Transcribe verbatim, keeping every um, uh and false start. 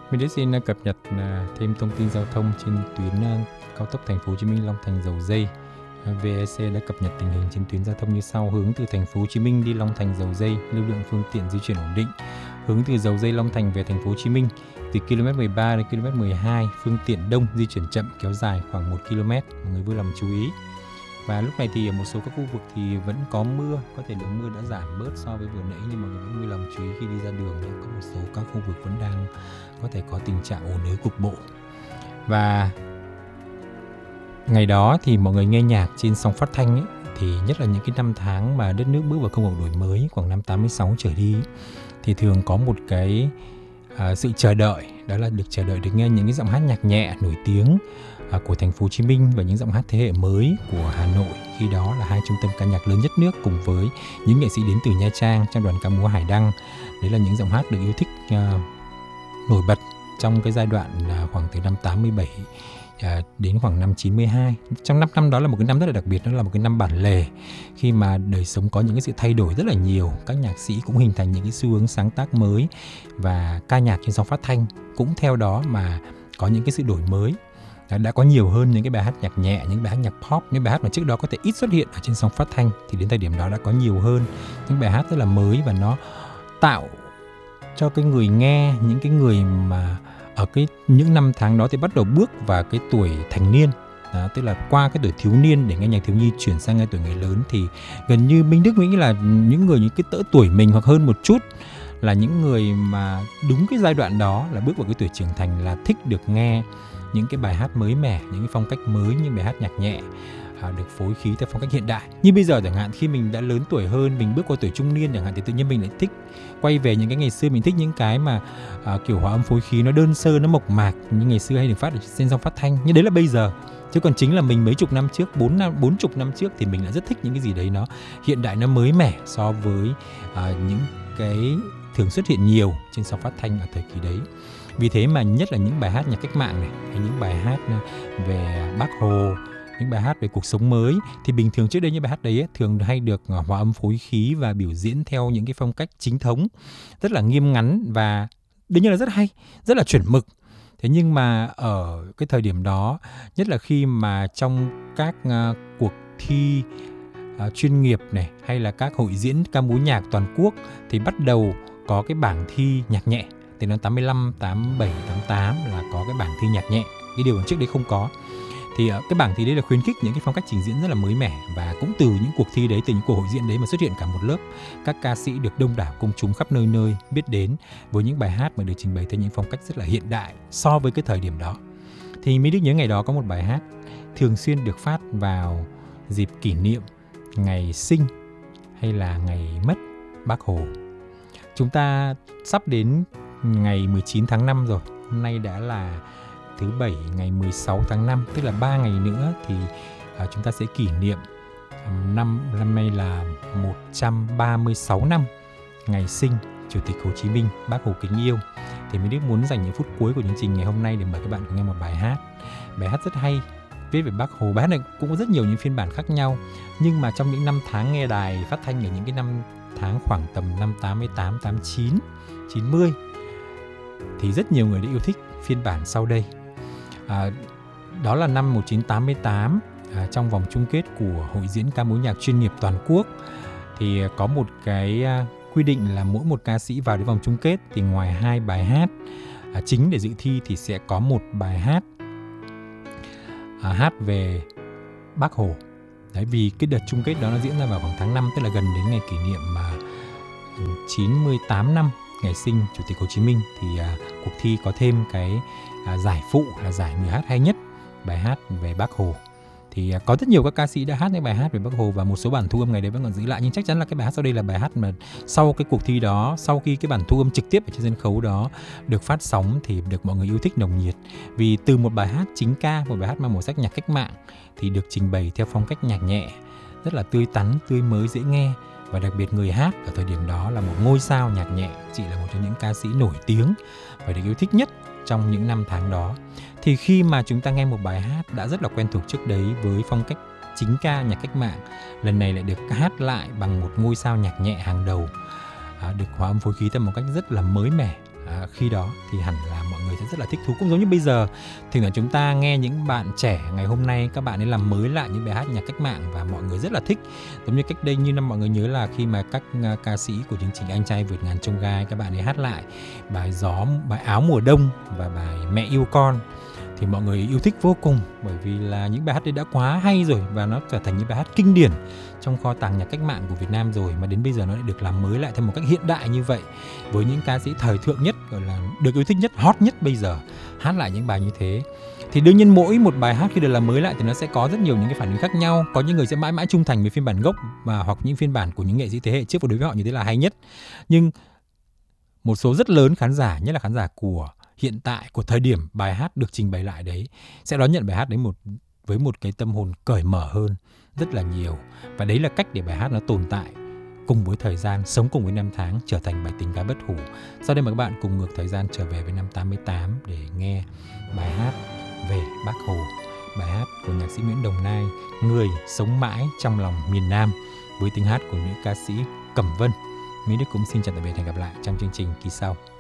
Mình đã xin cập nhật thêm thông tin giao thông trên tuyến cao tốc Thành phố Hồ Chí Minh Long Thành Dầu Giây. vê e xê đã cập nhật tình hình trên tuyến giao thông như sau: hướng từ Thành phố Hồ Chí Minh đi Long Thành Dầu Giây, lưu lượng phương tiện di chuyển ổn định. Hướng từ Dầu Giây Long Thành về Thành phố Hồ Chí Minh, từ ki lô mét mười ba đến ki lô mét mười hai, phương tiện đông, di chuyển chậm, kéo dài khoảng một ki lô mét. Mọi người vui lòng chú ý. Và lúc này thì ở một số các khu vực thì vẫn có mưa, có thể lượng mưa đã giảm bớt so với vừa nãy, nhưng mọi người vẫn vui lòng chú ý khi đi ra đường nhé. Có một số các khu vực vẫn đang có thể có tình trạng ùn ứ cục bộ. Và ngày đó thì mọi người nghe nhạc trên sóng phát thanh ấy, thì nhất là những cái năm tháng mà đất nước bước vào công cuộc đổi mới, khoảng năm tám mươi sáu trở đi, thì thường có một cái à, sự chờ đợi, đó là được chờ đợi được nghe những cái giọng hát nhạc nhẹ nổi tiếng à, của Thành phố Hồ Chí Minh và những giọng hát thế hệ mới của Hà Nội. Khi đó là hai trung tâm ca nhạc lớn nhất nước, cùng với những nghệ sĩ đến từ Nha Trang trong đoàn ca múa Hải Đăng. Đấy là những giọng hát được yêu thích à, nổi bật trong cái giai đoạn à, khoảng từ năm tám mươi bảy à, đến khoảng năm chín mươi hai. Trong năm năm đó là một cái năm rất là đặc biệt, đó là một cái năm bản lề, khi mà đời sống có những cái sự thay đổi rất là nhiều. Các nhạc sĩ cũng hình thành những cái xu hướng sáng tác mới, và ca nhạc trên sóng phát thanh cũng theo đó mà có những cái sự đổi mới. Đã, đã có nhiều hơn những cái bài hát nhạc nhẹ, những bài hát nhạc pop, những bài hát mà trước đó có thể ít xuất hiện ở trên sóng phát thanh, thì đến thời điểm đó đã có nhiều hơn những bài hát rất là mới, và nó tạo cho cái người nghe, những cái người mà ở cái những năm tháng đó thì bắt đầu bước vào cái tuổi thành niên, đó, tức là qua cái tuổi thiếu niên để nghe nhạc thiếu nhi chuyển sang nghe tuổi người lớn, thì gần như Minh Đức nghĩ là những người những cái cỡ tuổi mình hoặc hơn một chút là những người mà đúng cái giai đoạn đó là bước vào cái tuổi trưởng thành, là thích được nghe những cái bài hát mới mẻ, những cái phong cách mới, những bài hát nhạc nhẹ à, được phối khí theo phong cách hiện đại. Như bây giờ chẳng hạn, khi mình đã lớn tuổi hơn, mình bước qua tuổi trung niên chẳng hạn, thì tự nhiên mình lại thích quay về những cái ngày xưa. Mình thích những cái mà à, kiểu hòa âm phối khí nó đơn sơ, nó mộc mạc như ngày xưa hay được phát ở trên sóng phát thanh. Nhưng đấy là bây giờ, chứ còn chính là mình mấy chục năm trước, bốn năm, bốn chục năm trước thì mình lại rất thích những cái gì đấy nó hiện đại, nó mới mẻ so với à, những cái thường xuất hiện nhiều trên sóng phát thanh ở thời kỳ đấy. Vì thế mà nhất là những bài hát nhạc cách mạng này, hay những bài hát về Bác Hồ, những bài hát về cuộc sống mới, thì bình thường trước đây những bài hát đấy ấy, thường hay được hòa âm phối khí và biểu diễn theo những cái phong cách chính thống, rất là nghiêm ngắn, và đương nhiên là rất hay, rất là chuẩn mực. Thế nhưng mà ở cái thời điểm đó, nhất là khi mà trong các uh, cuộc thi uh, chuyên nghiệp này, hay là các hội diễn ca múa nhạc toàn quốc, thì bắt đầu có cái bảng thi nhạc nhẹ. Từ năm tám mươi lăm, tám mươi bảy, tám mươi tám là có cái bảng thi nhạc nhẹ. Cái điều trước đấy không có. Thì cái bảng thi đấy là khuyến khích những cái phong cách trình diễn rất là mới mẻ, và cũng từ những cuộc thi đấy, từ những cuộc hội diễn đấy mà xuất hiện cả một lớp các ca sĩ được đông đảo công chúng khắp nơi nơi biết đến, với những bài hát mà được trình bày theo những phong cách rất là hiện đại so với cái thời điểm đó. Thì Mỹ Đức nhớ ngày đó có một bài hát thường xuyên được phát vào dịp kỷ niệm ngày sinh hay là ngày mất Bác Hồ. Chúng ta sắp đến ngày mười chín tháng năm rồi. Hôm nay đã là thứ bảy, ngày mười sáu tháng năm, tức là ba ngày nữa thì uh, chúng ta sẽ kỷ niệm um, năm năm nay là một trăm ba mươi sáu năm ngày sinh Chủ tịch Hồ Chí Minh, Bác Hồ kính yêu. Thì mình Đức muốn dành những phút cuối của chương trình ngày hôm nay để mời các bạn cùng nghe một bài hát. Bài hát rất hay, viết về Bác Hồ. Bài hát này cũng có rất nhiều những phiên bản khác nhau, nhưng mà trong những năm tháng nghe đài phát thanh ở những cái năm tháng khoảng tầm năm tám mươi tám, tám mươi chín, chín mươi thì rất nhiều người đã yêu thích phiên bản sau đây. À, đó là năm một nghìn chín trăm tám mươi tám, à, trong vòng chung kết của Hội diễn ca múa nhạc chuyên nghiệp toàn quốc, thì có một cái à, quy định là mỗi một ca sĩ vào đến vòng chung kết thì ngoài hai bài hát à, chính để dự thi thì sẽ có một bài hát à, hát về Bác Hồ. Đấy, vì cái đợt chung kết đó nó diễn ra vào khoảng tháng năm, tức là gần đến ngày kỷ niệm mà chín mươi tám năm ngày sinh Chủ tịch Hồ Chí Minh, thì à, cuộc thi có thêm cái à, giải phụ là giải người hát hay nhất bài hát về Bác Hồ. Thì à, có rất nhiều các ca sĩ đã hát những bài hát về Bác Hồ, và một số bản thu âm ngày đấy vẫn còn giữ lại, nhưng chắc chắn là cái bài hát sau đây là bài hát mà sau cái cuộc thi đó, sau khi cái bản thu âm trực tiếp ở trên sân khấu đó được phát sóng thì được mọi người yêu thích nồng nhiệt. Vì từ một bài hát chính ca, một bài hát mang màu sắc nhạc cách mạng, thì được trình bày theo phong cách nhạc nhẹ, rất là tươi tắn, tươi mới, dễ nghe. Và đặc biệt người hát ở thời điểm đó là một ngôi sao nhạc nhẹ, chị là một trong những ca sĩ nổi tiếng và được yêu thích nhất trong những năm tháng đó. Thì khi mà chúng ta nghe một bài hát đã rất là quen thuộc trước đấy với phong cách chính ca nhạc cách mạng, lần này lại được hát lại bằng một ngôi sao nhạc nhẹ hàng đầu, à, được hòa âm phối khí theo một cách rất là mới mẻ, à, khi đó thì hẳn là mọi người sẽ rất là thích thú. Cũng giống như bây giờ, thỉnh thoảng chúng ta nghe những bạn trẻ ngày hôm nay, các bạn ấy làm mới lại những bài hát nhạc cách mạng và mọi người rất là thích. Giống như cách đây như năm mọi người nhớ là khi mà các uh, ca sĩ của chương trình Anh Trai Vượt Ngàn Chông Gai, các bạn ấy hát lại bài Gió, bài Áo Mùa Đông và bài Mẹ Yêu Con, thì mọi người yêu thích vô cùng, bởi vì là những bài hát đấy đã quá hay rồi và nó trở thành những bài hát kinh điển trong kho tàng nhạc cách mạng của Việt Nam rồi, mà đến bây giờ nó lại được làm mới lại theo một cách hiện đại như vậy, với những ca sĩ thời thượng nhất, gọi là được yêu thích nhất, hot nhất bây giờ hát lại những bài như thế. Thì đương nhiên mỗi một bài hát khi được làm mới lại thì nó sẽ có rất nhiều những cái phản ứng khác nhau. Có những người sẽ mãi mãi trung thành với phiên bản gốc và hoặc những phiên bản của những nghệ sĩ thế hệ trước và đối với họ như thế là hay nhất. Nhưng một số rất lớn khán giả, nhất là khán giả của hiện tại, của thời điểm bài hát được trình bày lại đấy, sẽ đón nhận bài hát đấy một với một cái tâm hồn cởi mở hơn rất là nhiều. Và đấy là cách để bài hát nó tồn tại cùng với thời gian, sống cùng với năm tháng, trở thành bài tình ca bất hủ. Sau đây mời các bạn cùng ngược thời gian trở về với năm tám mươi tám để nghe bài hát về Bác Hồ, bài hát của nhạc sĩ Nguyễn Đồng Nai, người sống mãi trong lòng miền Nam, với tiếng hát của nữ ca sĩ Cẩm Vân. Mỹ Đức cũng xin chào tạm biệt, hẹn gặp lại trong chương trình kỳ sau.